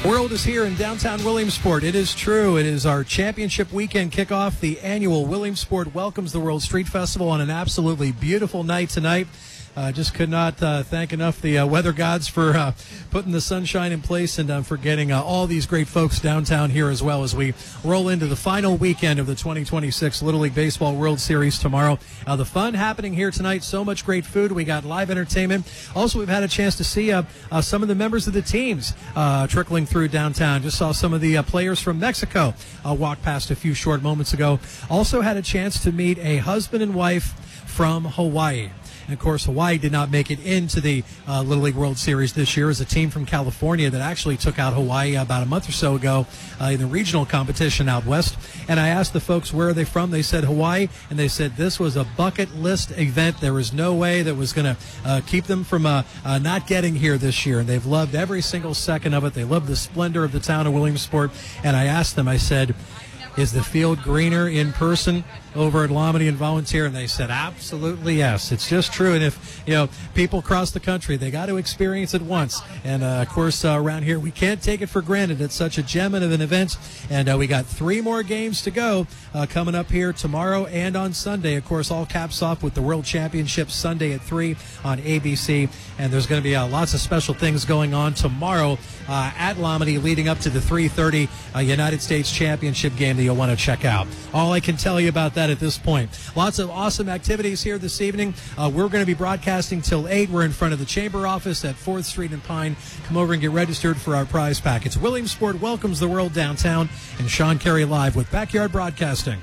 World is here in downtown Williamsport. It is true. It is our championship weekend kickoff. The annual Williamsport Welcomes the World Street Festival on an absolutely beautiful night tonight. Just could not thank enough the weather gods for putting the sunshine in place and for getting all these great folks downtown here as well as we roll into the final weekend of the 2026 Little League Baseball World Series tomorrow. The fun happening here tonight. So much great food. We got live entertainment. Also, we've had a chance to see some of the members of the teams trickling through downtown. Just saw some of the players from Mexico walk past a few short moments ago. Also had a chance to meet a husband and wife from Hawaii. And, of course, Hawaii did not make it into the Little League World Series this year as a team from California that actually took out Hawaii about a month or so ago in the regional competition out west. And I asked the folks, where are they from? They said Hawaii, and they said this was a bucket list event. There was no way that was going to keep them from not getting here this year. And they've loved every single second of it. They love the splendor of the town of Williamsport. And I asked them, I said, is the field greener in person over at Lamany and Volunteer? And they said, absolutely yes. It's just true. And if, people across the country, they got to experience it once. And, of course, around here, we can't take it for granted. It's such a gem of an event. And we got 3 more games to go coming up here tomorrow and on Sunday. Of course, all caps off with the World Championship Sunday at 3 on ABC. And there's going to be lots of special things going on tomorrow at Lamany leading up to the 3:30 United States Championship game that you'll want to check out. All I can tell you about that at this point. Lots of awesome activities here this evening. We're going to be broadcasting till 8. We're in front of the Chamber office at 4th Street and Pine. Come over and get registered for our prize pack. It's Williamsport Welcomes the World downtown, and Sean Carey live with Backyard Broadcasting.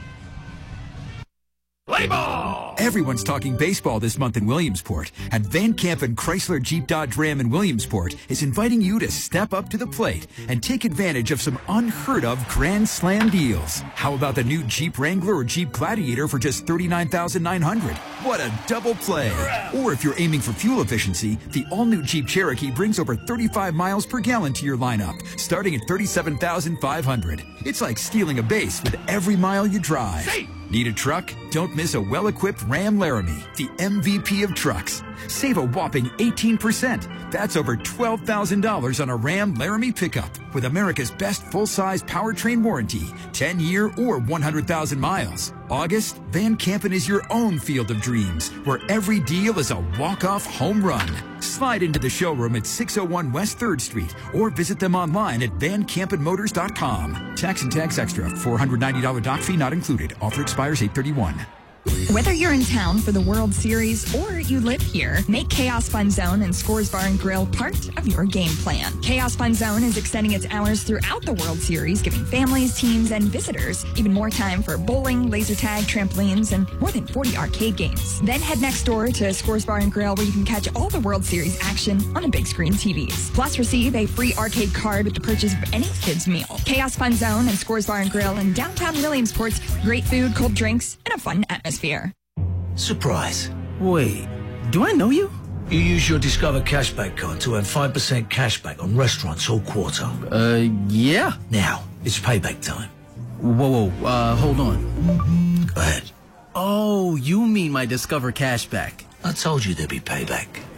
Play ball! Everyone's talking baseball this month in Williamsport, and Van Campen Chrysler Jeep Dodge Ram in Williamsport is inviting you to step up to the plate and take advantage of some unheard of Grand Slam deals. How about the new Jeep Wrangler or Jeep Gladiator for just $39,900? What a double play! Or if you're aiming for fuel efficiency, the all-new Jeep Cherokee brings over 35 miles per gallon to your lineup, starting at $37,500. It's like stealing a base with every mile you drive. Need a truck? Don't miss a well-equipped Ram Laramie, the MVP of trucks. Save a whopping 18%. That's over $12,000 on a Ram Laramie pickup with America's best full-size powertrain warranty, 10-year or 100,000 miles. August, Van Campen is your own field of dreams, where every deal is a walk-off home run. Slide into the showroom at 601 West 3rd Street or visit them online at vancampenmotors.com. Tax and tax extra, $490 dock fee not included. Offer expires 8/31. Whether you're in town for the World Series or you live here, make Chaos Fun Zone and Scores Bar and Grill part of your game plan. Chaos Fun Zone is extending its hours throughout the World Series, giving families, teams, and visitors even more time for bowling, laser tag, trampolines, and more than 40 arcade games. Then head next door to Scores Bar and Grill, where you can catch all the World Series action on the big screen TVs. Plus, receive a free arcade card with the purchase of any kids' meal. Chaos Fun Zone and Scores Bar and Grill in downtown Williamsport's great food, cold drinks, and a fun atmosphere. Surprise. Wait, do I know you? You use your Discover Cashback card to earn 5% cashback on restaurants all quarter. Yeah. Now, it's payback time. Whoa, hold on. Go ahead. Oh, you mean my Discover Cashback. I told you there'd be payback.